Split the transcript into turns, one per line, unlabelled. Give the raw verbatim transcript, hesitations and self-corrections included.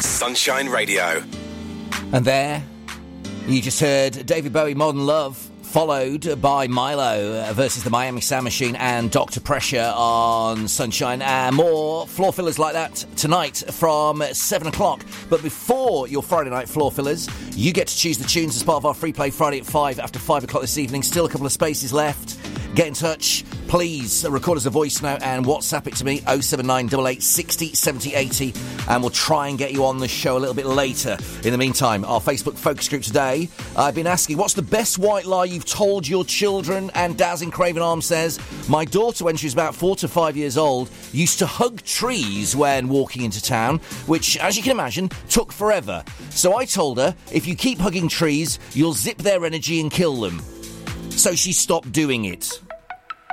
Sunshine Radio.
And there, you just heard David Bowie, Modern Love, followed by Milo versus the Miami Sound Machine and Doctor Pressure on Sunshine. And more floor fillers like that tonight from seven o'clock. But before your Friday night floor fillers, you get to choose the tunes as part of our Free Play Friday at five after five o'clock this evening. Still a couple of spaces left. Get in touch. Please record us a voice note and WhatsApp it to me, oh seven nine eight eight six oh seven oh eight oh, and we'll try and get you on the show a little bit later. In the meantime, our Facebook focus group today, I've been asking, what's the best white lie you've told your children? And Daz in Craven Arms says, my daughter, when she was about four to five years old, used to hug trees when walking into town, which, as you can imagine, took forever. So I told her, if you keep hugging trees, you'll zip their energy and kill them. So she stopped doing it.